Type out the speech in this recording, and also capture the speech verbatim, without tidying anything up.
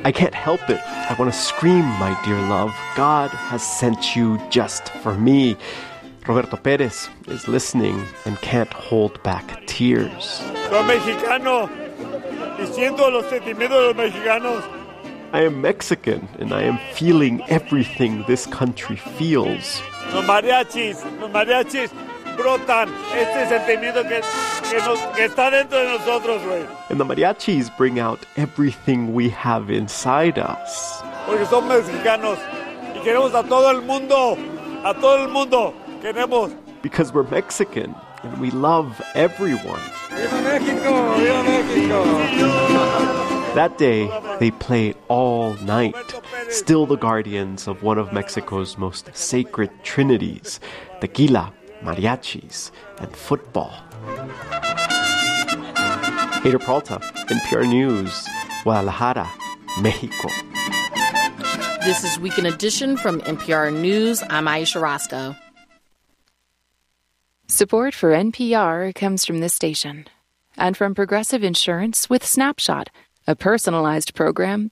I can't help it. I want to scream, my dear love. God has sent you just for me. Roberto Perez is listening and can't hold back tears. Soy mexicano y siento los sentimientos de los mexicanos. I am Mexican and I am feeling everything this country feels. Los mariachis, los mariachis brotan este sentimiento que, que, nos, que está dentro de nosotros, güey. And the mariachis bring out everything we have inside us. Porque son mexicanos y queremos a todo el mundo, a todo el mundo queremos. Because we're Mexican and we love everyone. ¡Viva México! ¡Viva México! That day, they play all night, still the guardians of one of Mexico's most sacred trinities, tequila, mariachis, and football. Hader Peralta, N P R News, Guadalajara, Mexico. This is Weekend Edition from N P R News. I'm Aisha Roscoe. Support for N P R comes from this station and from Progressive Insurance with Snapshot, a personalized program